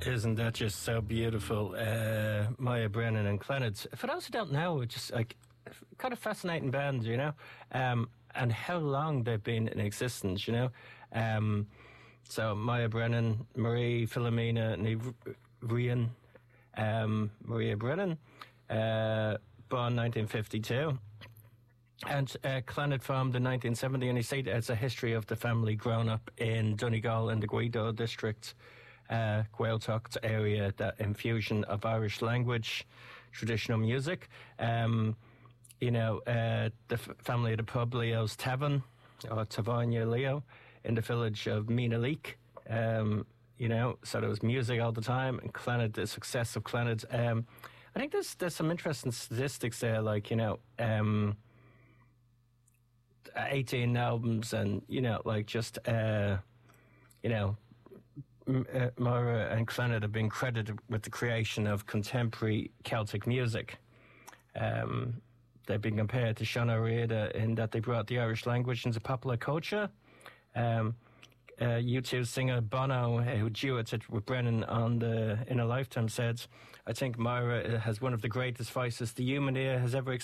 Isn't that just so beautiful? Maya Brennan and Clennard. For those who don't know, it's just like kind of fascinating band, you know, and how long they've been in existence, you know. So Maya Brennan, Marie Philomena Nivrian, Maria Brennan, born 1952. And Clennard formed in 1970, and he said it's a history of the family grown up in Donegal in the Guido district, Gaeltacht area, that infusion of Irish language, traditional music. You know, the family of the pub Leo's Tavern, or Tavernia Leo, in the village of Meanaleek. You know, so there was music all the time, and Clennard, the success of Clennard. I think there's some interesting statistics there, like, you know, 18 albums, and, you know, like, just, you know, Mara and Clennard have been credited with the creation of contemporary Celtic music. They've been compared to Sean O'Riordan in that they brought the Irish language into popular culture. U2 singer Bono, who duetted with Brennan In a Lifetime, said, "I think Myra has one of the greatest voices the human ear has ever